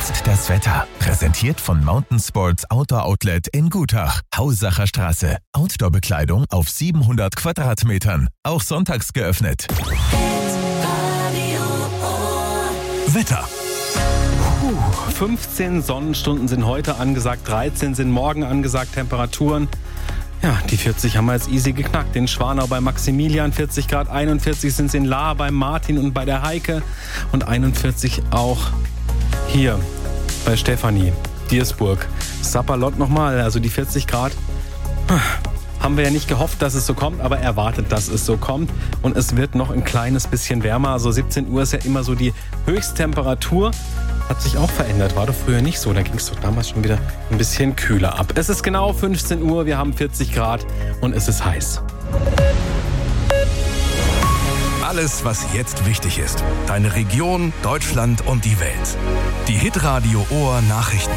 Jetzt das Wetter. Präsentiert von Mountain Sports Outdoor Outlet in Gutach. Hausacher Straße. Outdoor-Bekleidung auf 700 Quadratmetern. Auch sonntags geöffnet. Wetter. 15 Sonnenstunden sind heute angesagt, 13 sind morgen angesagt. Temperaturen, ja, die 40 haben wir jetzt easy geknackt. In Schwanau bei Maximilian 40 Grad, 41 sind es in Lahr bei Martin und bei der Heike und 41 auch hier bei Stefanie, Diersburg. Sapperlot nochmal, also die 40 Grad. Haben wir ja nicht gehofft, dass es so kommt, aber erwartet, dass es so kommt. Und es wird noch ein kleines bisschen wärmer. Also 17 Uhr ist ja immer so die Höchsttemperatur. Hat sich auch verändert, war doch früher nicht so. Da ging es doch damals schon wieder ein bisschen kühler ab. Es ist genau 15 Uhr, wir haben 40 Grad und es ist heiß. Alles, was jetzt wichtig ist. Deine Region, Deutschland und die Welt. Die Hitradio Ohr Nachrichten.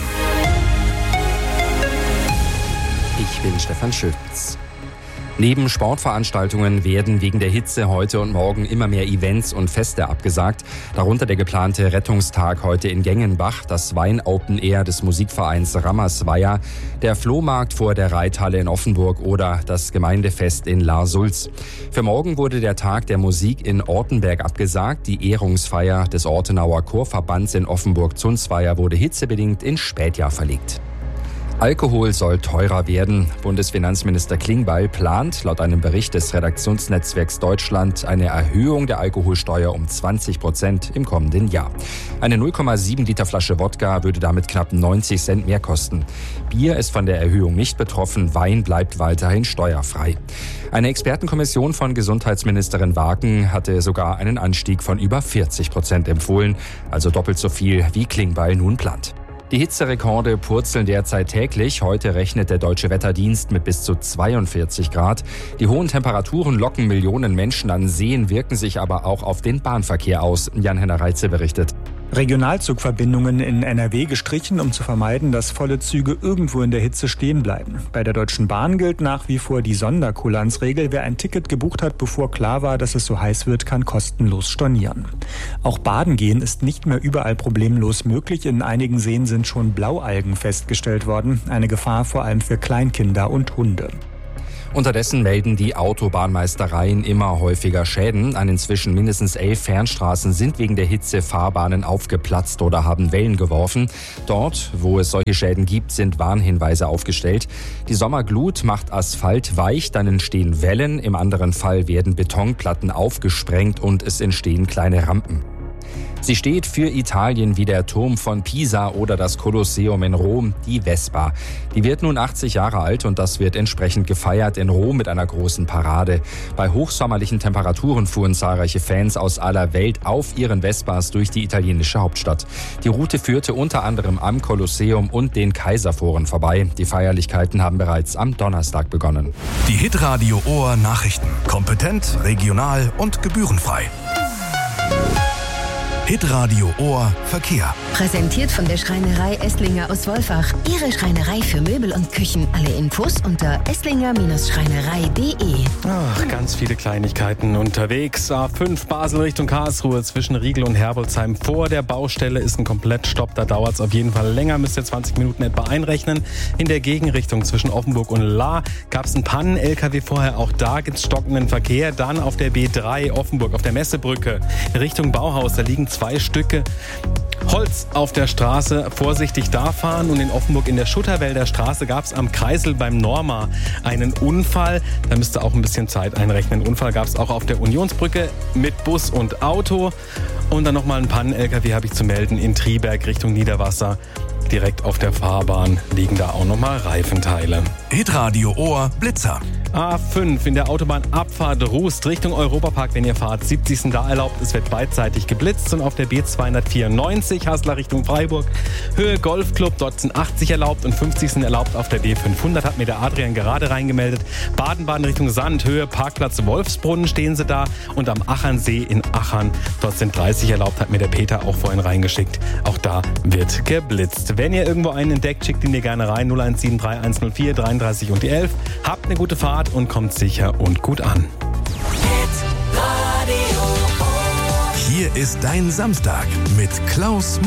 Ich bin Stefan Schütz. Neben Sportveranstaltungen werden wegen der Hitze heute und morgen immer mehr Events und Feste abgesagt. Darunter der geplante Rettungstag heute in Gengenbach, das Wein-Open Air des Musikvereins Rammersweier, der Flohmarkt vor der Reithalle in Offenburg oder das Gemeindefest in Lahr-Sulz. Für morgen wurde der Tag der Musik in Ortenberg abgesagt. Die Ehrungsfeier des Ortenauer Chorverbands in Offenburg-Zunzweier wurde hitzebedingt ins Spätjahr verlegt. Alkohol soll teurer werden. Bundesfinanzminister Klingbeil plant laut einem Bericht des Redaktionsnetzwerks Deutschland eine Erhöhung der Alkoholsteuer um 20% im kommenden Jahr. Eine 0,7 Liter Flasche Wodka würde damit knapp 90 Cent mehr kosten. Bier ist von der Erhöhung nicht betroffen, Wein bleibt weiterhin steuerfrei. Eine Expertenkommission von Gesundheitsministerin Wagen hatte sogar einen Anstieg von über 40% empfohlen, also doppelt so viel, wie Klingbeil nun plant. Die Hitzerekorde purzeln derzeit täglich. Heute rechnet der Deutsche Wetterdienst mit bis zu 42 Grad. Die hohen Temperaturen locken Millionen Menschen an Seen, wirken sich aber auch auf den Bahnverkehr aus. Jan-Henner Reitze berichtet. Regionalzugverbindungen in NRW gestrichen, um zu vermeiden, dass volle Züge irgendwo in der Hitze stehen bleiben. Bei der Deutschen Bahn gilt nach wie vor die Sonderkulanzregel. Wer ein Ticket gebucht hat, bevor klar war, dass es so heiß wird, kann kostenlos stornieren. Auch Baden gehen ist nicht mehr überall problemlos möglich. In einigen Seen sind schon Blaualgen festgestellt worden. Eine Gefahr vor allem für Kleinkinder und Hunde. Unterdessen melden die Autobahnmeistereien immer häufiger Schäden. An inzwischen mindestens 11 Fernstraßen sind wegen der Hitze Fahrbahnen aufgeplatzt oder haben Wellen geworfen. Dort, wo es solche Schäden gibt, sind Warnhinweise aufgestellt. Die Sommerglut macht Asphalt weich, dann entstehen Wellen. Im anderen Fall werden Betonplatten aufgesprengt und es entstehen kleine Rampen. Sie steht für Italien wie der Turm von Pisa oder das Kolosseum in Rom, die Vespa. Die wird nun 80 Jahre alt und das wird entsprechend gefeiert in Rom mit einer großen Parade. Bei hochsommerlichen Temperaturen fuhren zahlreiche Fans aus aller Welt auf ihren Vespas durch die italienische Hauptstadt. Die Route führte unter anderem am Kolosseum und den Kaiserforen vorbei. Die Feierlichkeiten haben bereits am Donnerstag begonnen. Die Hitradio Ohr Nachrichten. Kompetent, regional und gebührenfrei. Hitradio Ohr Verkehr. Präsentiert von der Schreinerei Esslinger aus Wolfach. Ihre Schreinerei für Möbel und Küchen. Alle Infos unter esslinger-schreinerei.de. Ach, ganz viele Kleinigkeiten unterwegs. A5 Basel Richtung Karlsruhe zwischen Riegel und Herbolzheim. Vor der Baustelle ist ein Komplettstopp. Da dauert es auf jeden Fall länger. Müsst ihr 20 Minuten etwa einrechnen. In der Gegenrichtung zwischen Offenburg und Lahr gab es einen Pannen-LKW vorher. Auch da gibt es stockenden Verkehr. Dann auf der B3 Offenburg auf der Messebrücke Richtung Bauhaus. Da liegen 2 Stücke Holz auf der Straße, vorsichtig da fahren. Und in Offenburg in der Schutterwälder Straße gab es am Kreisel beim Norma einen Unfall. Da müsst ihr auch ein bisschen Zeit einrechnen. Unfall gab es auch auf der Unionsbrücke mit Bus und Auto. Und dann nochmal ein Pannen-LKW habe ich zu melden in Triberg Richtung Niederwasser. Direkt auf der Fahrbahn liegen da auch nochmal Reifenteile. Hitradio Ohr Blitzer. A5 in der Autobahnabfahrt Rust Richtung Europapark, wenn ihr fahrt. 70 sind da erlaubt, es wird beidseitig geblitzt. Und auf der B294 Haslar Richtung Freiburg Höhe Golfclub, dort sind 80 erlaubt und 50 sind erlaubt. Auf der B500 hat mir der Adrian gerade reingemeldet. Baden-Baden Richtung Sand, Höhe Parkplatz Wolfsbrunnen stehen sie da. Und am Achernsee in Achern, dort sind 30 erlaubt, hat mir der Peter auch vorhin reingeschickt. Auch da wird geblitzt. Wenn ihr irgendwo einen entdeckt, schickt ihn mir gerne rein. 0173 104 33 und die 11. Habt eine gute Fahrt und kommt sicher und gut an. Hier ist dein Samstag mit Klaus